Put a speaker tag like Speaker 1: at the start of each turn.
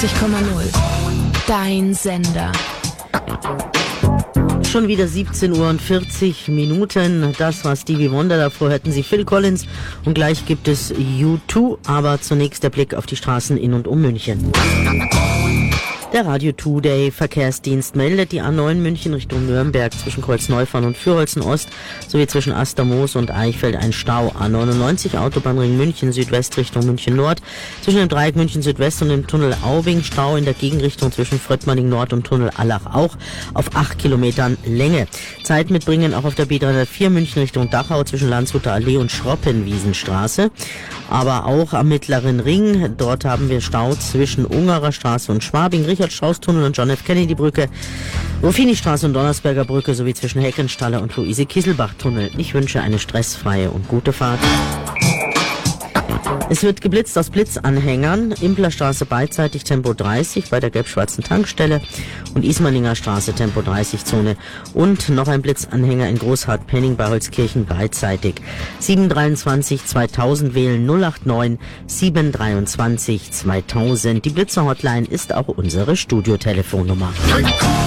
Speaker 1: Dein Sender.
Speaker 2: Schon wieder 17 Uhr und 40 Minuten. Das war Stevie Wonder. Davor hörten Sie Phil Collins. Und gleich gibt es U2. Aber zunächst der Blick auf die Straßen in und um München. Der Radio Today Verkehrsdienst meldet die A9 München Richtung Nürnberg zwischen Kreuzneufahren und Fürholzen Ost sowie zwischen Astermoos und Eichfeld ein Stau. A99 Autobahnring München Südwest Richtung München Nord zwischen dem Dreieck München Südwest und dem Tunnel Aubing. Stau in der Gegenrichtung zwischen Fröttmanning Nord und Tunnel Allach auch auf 8 Kilometern Länge. Zeit mitbringen auch auf der B304 München Richtung Dachau zwischen Landshuter Allee und Schroppenwiesenstraße. Aber auch am Mittleren Ring. Dort haben wir Stau zwischen Ungarer Straße und Schwabing, Richard-Strauß-Tunnel und John F. Kennedy-Brücke, Ruffini-Straße und Donnersberger Brücke sowie zwischen Heckenstalle und Luise-Kieselbach-Tunnel. Ich wünsche eine stressfreie und gute Fahrt. Es wird geblitzt aus Blitzanhängern. Implerstraße beidseitig Tempo 30 bei der gelb-schwarzen Tankstelle und Ismaninger Straße Tempo 30 Zone. Und noch ein Blitzanhänger in Großhardt-Penning bei Holzkirchen beidseitig. 723 2000 wählen 089 723 2000. Die Blitzer-Hotline ist auch unsere Studiotelefonnummer.